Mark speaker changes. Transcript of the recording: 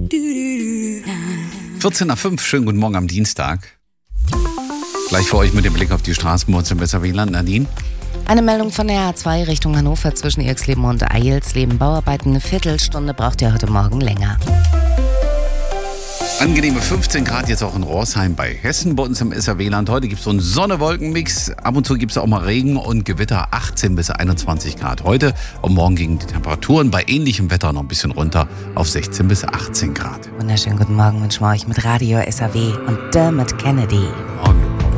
Speaker 1: 14 nach 5, schönen guten Morgen am Dienstag. Gleich für euch mit dem Blick auf die Straßen bei uns im Weserwieland. Nadine?
Speaker 2: Eine Meldung von der A2 Richtung Hannover zwischen Irxleben und Eilsleben. Bauarbeiten eine Viertelstunde, braucht ihr heute Morgen länger.
Speaker 1: Angenehme 15 Grad jetzt auch in Rorsheim bei Hessen bei uns im SRW-Land. Heute gibt es so einen Sonne-Wolken-Mix. Ab und zu gibt es auch mal Regen und Gewitter, 18 bis 21 Grad heute. Und morgen gingen die Temperaturen bei ähnlichem Wetter noch ein bisschen runter auf 16 bis 18 Grad.
Speaker 2: Wunderschönen guten Morgen wünschen wir euch mit Radio SRW und Dermot Kennedy.